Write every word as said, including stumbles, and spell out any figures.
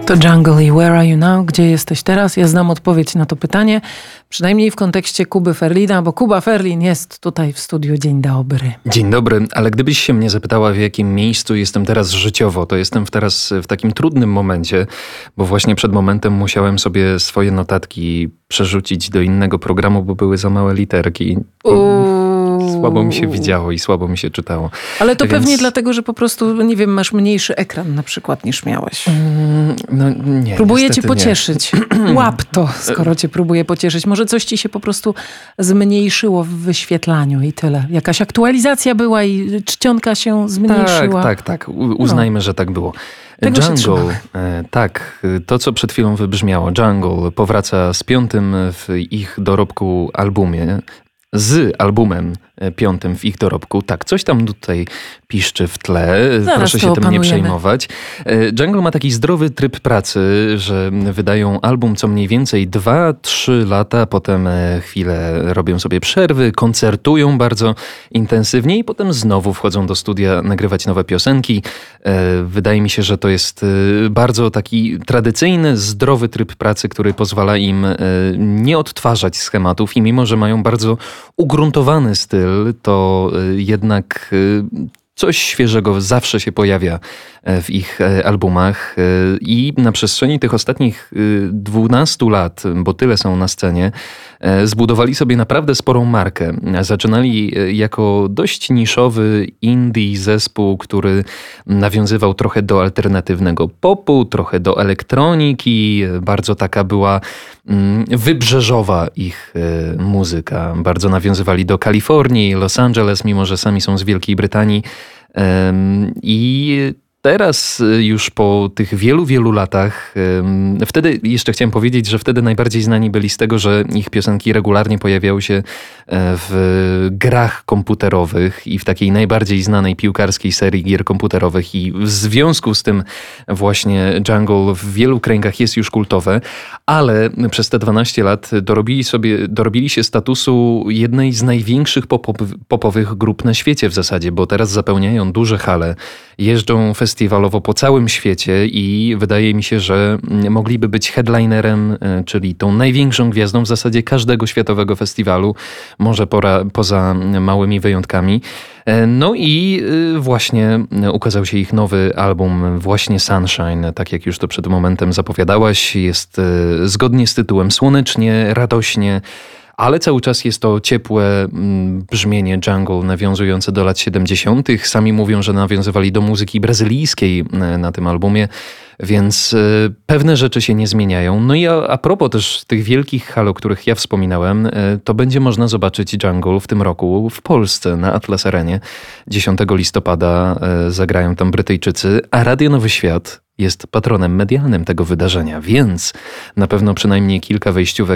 To Jungle i Where Are You Now? Gdzie jesteś teraz? Ja znam odpowiedź na to pytanie, przynajmniej w kontekście Kuby Ferlina, bo Kuba Ferlin jest tutaj w studiu. Dzień dobry. Dzień dobry, ale gdybyś się mnie zapytała, w jakim miejscu jestem teraz życiowo, to jestem teraz w takim trudnym momencie, bo właśnie przed momentem musiałem sobie swoje notatki przerzucić do innego programu, bo były za małe literki. Słabo mi się widziało i słabo mi się czytało. Ale to Więc... pewnie dlatego, że po prostu, nie wiem, masz mniejszy ekran na przykład niż miałeś. Mm, no nie, Próbuję cię pocieszyć. Łap to, skoro cię próbuję pocieszyć. Może coś ci się po prostu zmniejszyło w wyświetlaniu i tyle. Jakaś aktualizacja była i czcionka się zmniejszyła. Tak, tak, tak. U- uznajmy, no. że tak było. Tego Jungle, e, tak, to co przed chwilą wybrzmiało. Jungle powraca z piątym w ich dorobku albumie. Z albumem piątym w ich dorobku. Tak, coś tam tutaj piszczy w tle. Zaraz Proszę się tym opanujemy. nie przejmować. Jungle ma taki zdrowy tryb pracy, że wydają album co mniej więcej dwa trzy lata, potem chwilę robią sobie przerwy, koncertują bardzo intensywnie i potem znowu wchodzą do studia nagrywać nowe piosenki. Wydaje mi się, że to jest bardzo taki tradycyjny, zdrowy tryb pracy, który pozwala im nie odtwarzać schematów i mimo, że mają bardzo ugruntowany styl, to jednak coś świeżego zawsze się pojawia w ich albumach i na przestrzeni tych ostatnich dwunastu lat, bo tyle są na scenie, zbudowali sobie naprawdę sporą markę. Zaczynali jako dość niszowy indie zespół, który nawiązywał trochę do alternatywnego popu, trochę do elektroniki. Bardzo taka była wybrzeżowa ich muzyka. Bardzo nawiązywali do Kalifornii, Los Angeles, mimo że sami są z Wielkiej Brytanii. I teraz już po tych wielu, wielu latach, wtedy jeszcze chciałem powiedzieć, że wtedy najbardziej znani byli z tego, że ich piosenki regularnie pojawiały się w grach komputerowych i w takiej najbardziej znanej piłkarskiej serii gier komputerowych i w związku z tym właśnie Jungle w wielu kręgach jest już kultowe, ale przez te dwanaście lat dorobili sobie, dorobili się statusu jednej z największych popow- popowych grup na świecie w zasadzie, bo teraz zapełniają duże hale, jeżdżą festiwalowo po całym świecie i wydaje mi się, że mogliby być headlinerem, czyli tą największą gwiazdą w zasadzie każdego światowego festiwalu, może pora, poza małymi wyjątkami. No i właśnie ukazał się ich nowy album, właśnie Sunshine, tak jak już to przed momentem zapowiadałaś. Jest zgodnie z tytułem słonecznie, radośnie, ale cały czas jest to ciepłe brzmienie Jungle nawiązujące do lat siedemdziesiątych. Sami mówią, że nawiązywali do muzyki brazylijskiej na tym albumie, więc pewne rzeczy się nie zmieniają. No i a, a propos też tych wielkich hal, o których ja wspominałem, to będzie można zobaczyć Jungle w tym roku w Polsce na Atlas Arenie. dziesiątego listopada zagrają tam Brytyjczycy, a Radio Nowy Świat jest patronem medialnym tego wydarzenia, więc na pewno przynajmniej kilka wejściówek